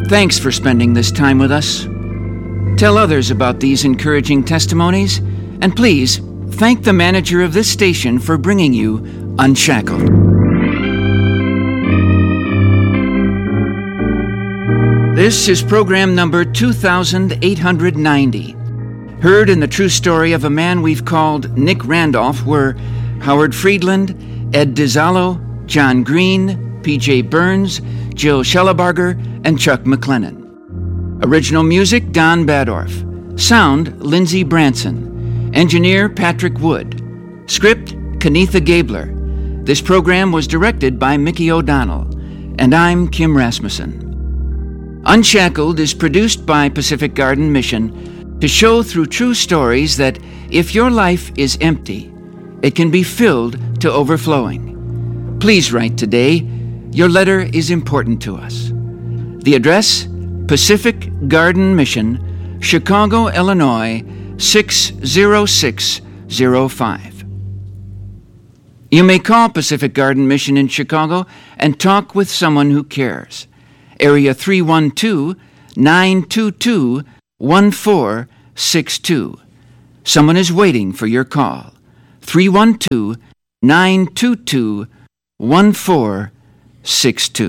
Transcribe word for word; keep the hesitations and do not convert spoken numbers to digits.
Thanks for spending this time with us. Tell others about these encouraging testimonies, and please thank the manager of this station for bringing you Unshackled. This is program number two thousand eight hundred ninety. Heard in the true story of a man we've called Nick Randolph were Howard Friedland, Ed DiZallo, John Green, P J Burns, Jill Schellebarger, and Chuck McLennan. Original music, Don Badorf. Sound, Lindsey Branson. Engineer, Patrick Wood. Script, Kenitha Gabler. This program was directed by Mickey O'Donnell. And I'm Kim Rasmussen. Unshackled is produced by Pacific Garden Mission to show through true stories that if your life is empty, it can be filled to overflowing. Please write today. Your letter is important to us. The address, Pacific Garden Mission, Chicago, Illinois, six zero six zero five. You may call Pacific Garden Mission in Chicago and talk with someone who cares. Area three one two, nine two two, one four six two. Someone is waiting for your call. three one two, nine two two, one four six two.